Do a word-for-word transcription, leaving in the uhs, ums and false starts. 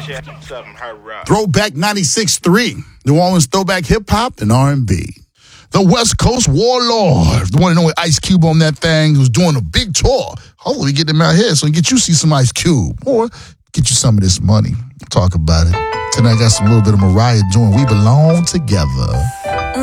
Throwback ninety-six point three. New Orleans throwback hip-hop and R and B. The West Coast Warlord, the one and only Ice Cube on that thing, who's doing a big tour. Hopefully we get them out here so we get you see some Ice Cube or get you some of this money. Talk about it. Tonight I got some little bit of Mariah doing We Belong Together.